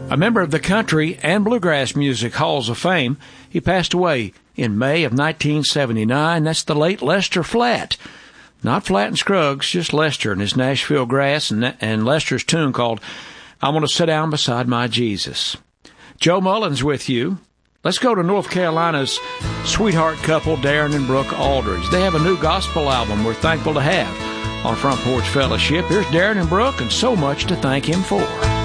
A member of the Country and Bluegrass Music Halls of Fame, he passed away in May of 1979. That's the late Lester Flatt. Not Flatt and Scruggs, just Lester and his Nashville Grass and Lester's tune called I Want to Sit Down Beside My Jesus. Joe Mullins with you. Let's go to North Carolina's sweetheart couple, Darren and Brooke Aldridge. They have a new gospel album we're thankful to have on Front Porch Fellowship. Here's Darren and Brooke and so much to thank him for.